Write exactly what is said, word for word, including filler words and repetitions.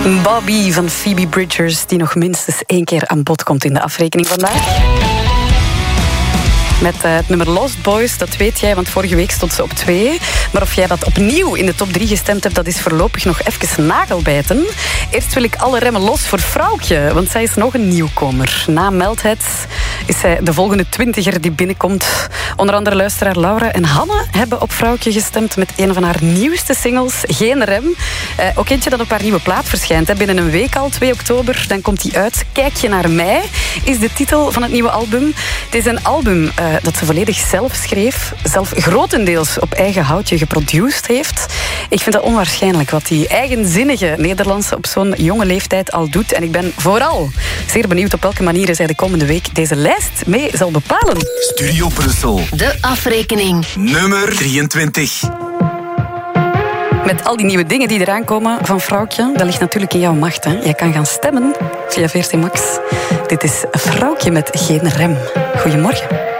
Bobby van Phoebe Bridgers, die nog minstens één keer aan bod komt in de afrekening vandaag. Met uh, het nummer Lost Boys, dat weet jij, want vorige week stond ze op twee. Maar of jij dat opnieuw in de top drie gestemd hebt, dat is voorlopig nog even nagelbijten. Eerst wil ik alle remmen los voor Vrouwtje, want zij is nog een nieuwkomer. Na Meldheads is zij de volgende twintiger die binnenkomt. Onder andere luisteraar Laura en Hanne hebben op Vrouwtje gestemd met een van haar nieuwste singles, Geen Rem. Uh, ook eentje dat op haar nieuwe plaat verschijnt. Hè. Binnen een week al, twee oktober, dan komt die uit. Kijk je naar mij, is de titel van het nieuwe album. Het is een album uh, dat ze volledig zelf schreef, zelf grotendeels op eigen houtje geproduceerd heeft. Ik vind dat onwaarschijnlijk wat die eigenzinnige Nederlandse op zo'n jonge leeftijd al doet. En ik ben vooral zeer benieuwd op welke manier zij de komende week deze lijst mee zal bepalen. Studio Brussel. De afrekening. Nummer drieëntwintig. Met al die nieuwe dingen die eraan komen van Vrouwtje, dat ligt natuurlijk in jouw macht. Hè? Jij kan gaan stemmen via V R T Max. Dit is Vrouwtje met Geen Rem. Goedemorgen.